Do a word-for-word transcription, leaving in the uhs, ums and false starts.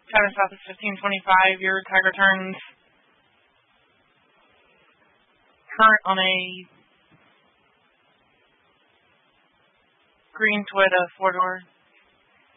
Kevin South is fifteen twenty-five. Your tag returns current on a green Toyota four-door.